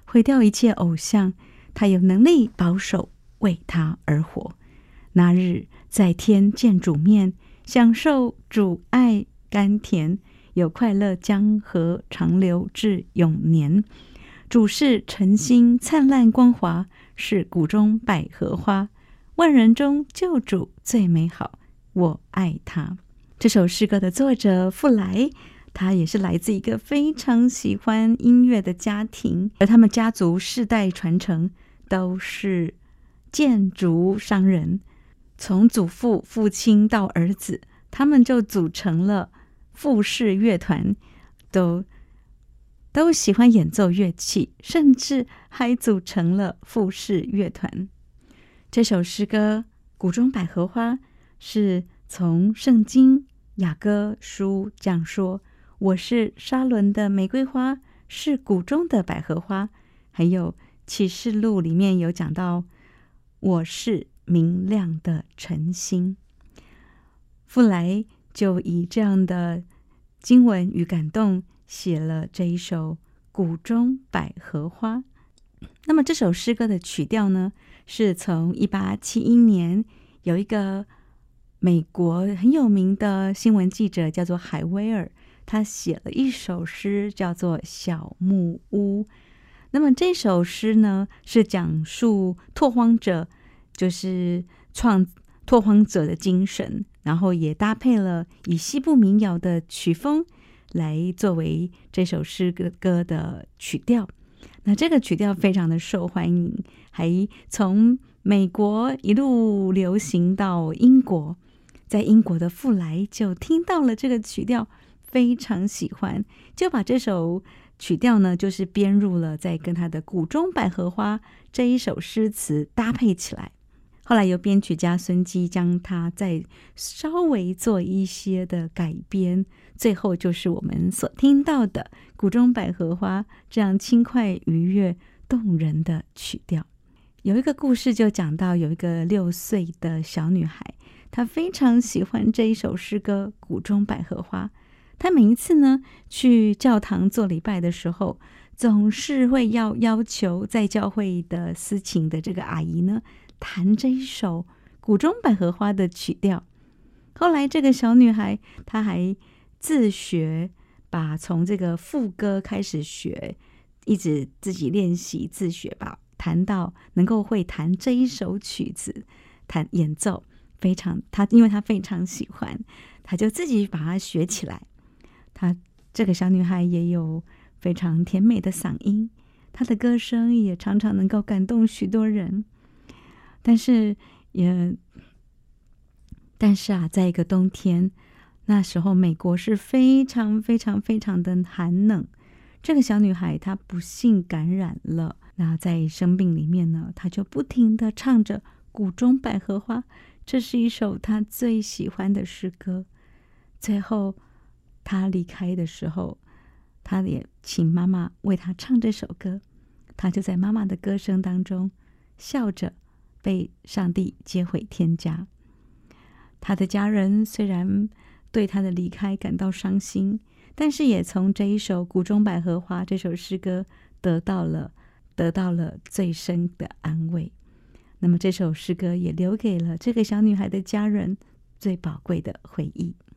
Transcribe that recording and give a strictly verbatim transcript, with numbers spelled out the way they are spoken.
毁掉一切偶像，他有能力保守，为他而活。那日在天见主面，享受主爱甘甜，有快乐江河长流至永年。主是晨星灿烂光华，是谷中百合花，万人中救主最美好，我爱他。这首诗歌的作者傅来，他也是来自一个非常喜欢音乐的家庭，而他们家族世代传承都是建筑商人，从祖父、父亲到儿子，他们就组成了傅氏乐团，都都喜欢演奏乐器，甚至还组成了傅氏乐团。这首诗歌《谷中百合花》是从圣经雅歌书讲说，我是沙伦的玫瑰花，是谷中的百合花。还有启示录里面有讲到，我是明亮的晨星。傅来就以这样的经文与感动写了这一首《谷中百合花》。那么这首诗歌的曲调呢，是从一八七一年有一个美国很有名的新闻记者叫做海威尔，他写了一首诗叫做《小木屋》。那么这首诗呢，是讲述拓荒者，就是创拓荒者的精神，然后也搭配了以西部民谣的曲风来作为这首诗歌的曲调。那这个曲调非常的受欢迎，还从美国一路流行到英国，在英国的傅来就听到了这个曲调，非常喜欢，就把这首曲调呢，就是编入了再跟他的《谷中百合花》这一首诗词搭配起来。后来由编曲家孙基将它再稍微做一些的改编，最后就是我们所听到的《谷中百合花》这样轻快愉悦动人的曲调。有一个故事就讲到，有一个六岁的小女孩，她非常喜欢这一首诗歌《谷中百合花》。她每一次呢去教堂做礼拜的时候，总是会要要求在教会的司琴的这个阿姨呢弹这一首《谷中百合花》的曲调。后来这个小女孩她还自学，把从这个副歌开始学，一直自己练习自学吧，弹到能够会弹这一首曲子，弹演奏非常，她因为她非常喜欢，她就自己把它学起来。她这个小女孩也有非常甜美的嗓音，她的歌声也常常能够感动许多人。但是也但是啊，在一个冬天，那时候美国是非常非常非常的寒冷，这个小女孩她不幸感染了，那在生病里面呢，她就不停地唱着《谷中百合花》，这是一首她最喜欢的诗歌。最后她离开的时候，她也请妈妈为她唱这首歌，她就在妈妈的歌声当中笑着被上帝接回天家。他的家人虽然对他的离开感到伤心，但是也从这一首《谷中百合花》这首诗歌得到了得到了最深的安慰。那么这首诗歌也留给了这个小女孩的家人最宝贵的回忆。